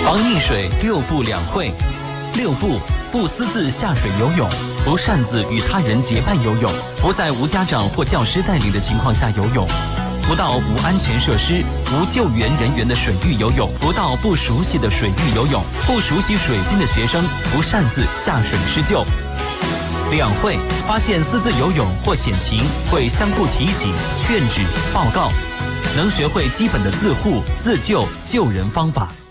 防溺水6不2会。6不：不私自下水游泳，不擅自与他人结伴游泳，不在无家长或教师带领的情况下游泳，不到无安全设施、无救援人员的水域游泳，不到不熟悉的水域游泳，不熟悉水性的学生不擅自下水施救。2会：发现私自游泳或险情，会相互提醒、劝止、报告，能学会基本的自护、自救、救人方法。